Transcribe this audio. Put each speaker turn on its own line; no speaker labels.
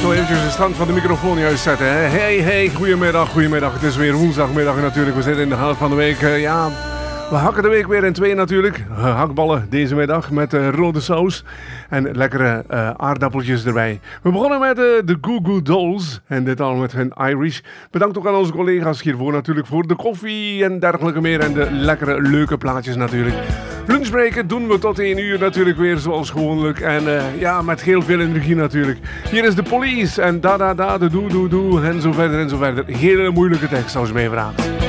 Zo eventjes de stand van de microfoon juist zetten. Hè? Hey, goedemiddag. Het is weer woensdagmiddag natuurlijk. We zitten in de helft van de week. We hakken de week weer in twee natuurlijk. Hakballen deze middag met rode saus en lekkere aardappeltjes erbij. We begonnen met de Goo Goo Dolls en dit al met hun Irish. Bedankt ook aan onze collega's hiervoor natuurlijk voor de koffie en dergelijke meer. En de lekkere leuke plaatjes natuurlijk. Lunchbreken doen we tot 1 uur natuurlijk weer zoals gewoonlijk. En met heel veel energie natuurlijk. Hier is de Police en da da da, de doe doe doe en zo verder en zo verder. Hele moeilijke tekst als je mij vraagt.